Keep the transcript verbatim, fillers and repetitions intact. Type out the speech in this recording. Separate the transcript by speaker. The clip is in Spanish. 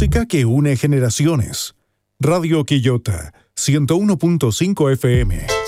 Speaker 1: música que une generaciones. Radio Quillota, ciento uno punto cinco F M.